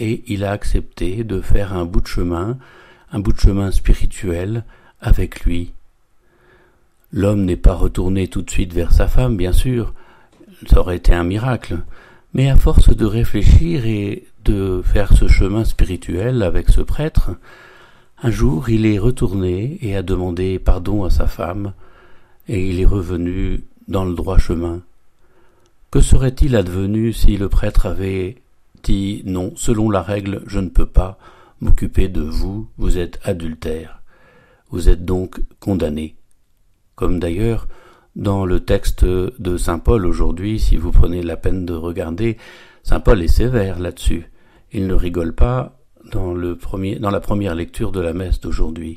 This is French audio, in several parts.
et il a accepté de faire un bout de chemin spirituel avec lui. L'homme n'est pas retourné tout de suite vers sa femme, bien sûr, ça aurait été un miracle, mais à force de réfléchir et de faire ce chemin spirituel avec ce prêtre, un jour il est retourné et a demandé pardon à sa femme, et il est revenu dans le droit chemin. Que serait-il advenu si le prêtre avait dit « Non, selon la règle, je ne peux pas m'occuper de vous, vous êtes adultère, vous êtes donc condamné ». Comme d'ailleurs, dans le texte de saint Paul aujourd'hui, si vous prenez la peine de regarder, saint Paul est sévère là-dessus. Il ne rigole pas dans la première lecture de la messe d'aujourd'hui.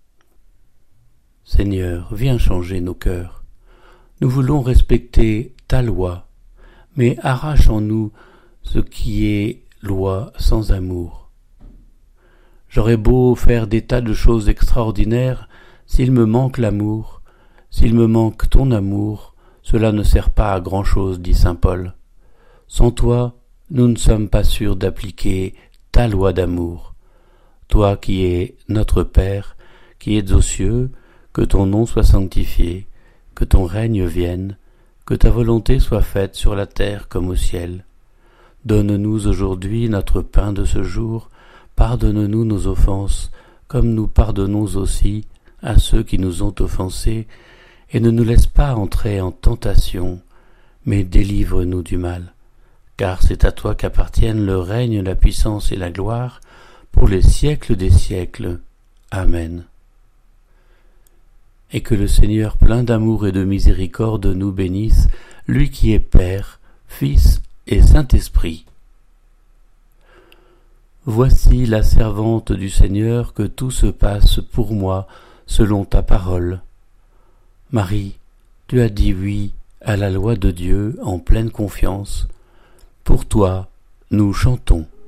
Seigneur, viens changer nos cœurs. Nous voulons respecter ta loi, mais arrache en nous ce qui est loi sans amour. J'aurais beau faire des tas de choses extraordinaires, s'il me manque l'amour, s'il me manque ton amour, cela ne sert pas à grand-chose, dit saint Paul. Sans toi, nous ne sommes pas sûrs d'appliquer ta loi d'amour. Toi qui es notre Père, qui es aux cieux, que ton nom soit sanctifié, que ton règne vienne, que ta volonté soit faite sur la terre comme au ciel. Donne-nous aujourd'hui notre pain de ce jour, pardonne-nous nos offenses, comme nous pardonnons aussi à ceux qui nous ont offensés, et ne nous laisse pas entrer en tentation, mais délivre-nous du mal. Car c'est à toi qu'appartiennent le règne, la puissance et la gloire, pour les siècles des siècles. Amen. Et que le Seigneur plein d'amour et de miséricorde nous bénisse, lui qui est Père, Fils et Saint-Esprit. Voici la servante du Seigneur, que tout se passe pour moi selon ta parole. Marie, tu as dit oui à la loi de Dieu en pleine confiance. Pour toi, nous chantons.